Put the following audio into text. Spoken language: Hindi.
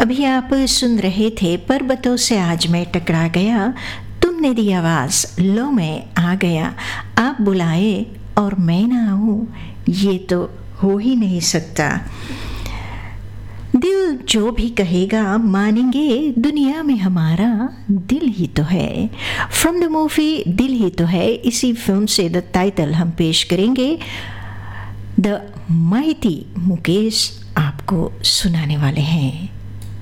अभी आप सुन रहे थे पर्वतों से आज मैं टकरा गया, तुमने दी आवाज़, लो मैं आ गया, आप बुलाए और मैं ना आऊँ, ये तो हो ही नहीं सकता। दिल जो भी कहेगा मानेंगे, दुनिया में हमारा दिल ही तो है। फ्रॉम द मूवी दिल ही तो है, इसी फिल्म से द टाइटल हम पेश करेंगे। द माइटी मुकेश आपको सुनाने वाले हैं।